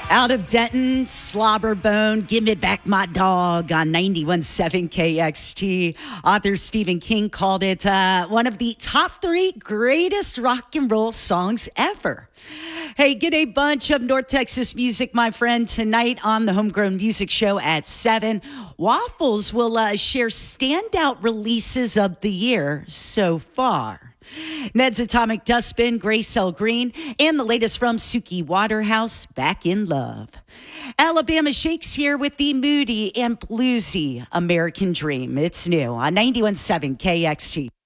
Out of Denton, Slobberbone, Give Me Back My Dog on 91.7 KXT. Author Stephen King called it one of the top 3 greatest rock and roll songs ever. Hey, get a bunch of North Texas music, my friend. Tonight on the Homegrown Music Show at 7, Waffles will share standout releases of the year so far. Ned's Atomic Dustbin, Grace L. Green, and the latest from Suki Waterhouse, Back in Love. Alabama Shakes here with the moody and bluesy American Dream. It's new on 91.7 KXT.